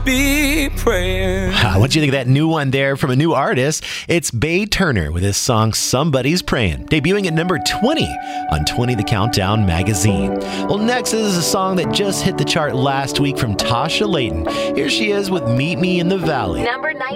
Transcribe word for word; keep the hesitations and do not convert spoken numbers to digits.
be praying. What do you think of that new one there from a new artist? It's Bay Turner with his song Somebody's Praying, debuting at number twenty on twenty The Countdown magazine. Well, next is a song that just hit the chart last week from Tasha Layton. Here she is with Meet Me in the Valley. Number nine.